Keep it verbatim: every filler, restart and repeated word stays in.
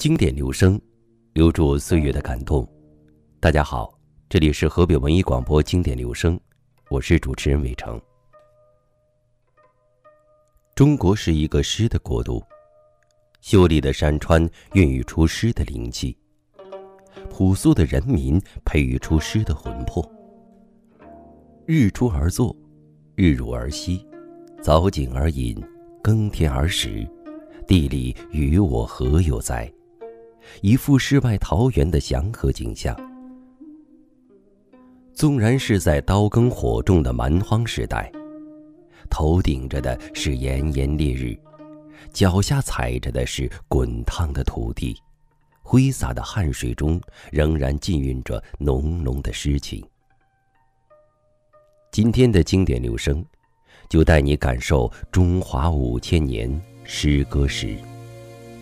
经典留声，留住岁月的感动。大家好，这里是河北文艺广播经典留声，我是主持人伟成。中国是一个诗的国度，秀丽的山川孕育出诗的灵气，朴素的人民培育出诗的魂魄。日出而作，日入而息，早景而饮，耕田而食，地理与我何有哉？一副世外桃源的祥和景象。纵然是在刀耕火种的蛮荒时代，头顶着的是炎炎烈日，脚下踩着的是滚烫的土地，挥洒的汗水中仍然浸润着浓浓的诗情。今天的经典留声，就带你感受中华五千年诗歌史。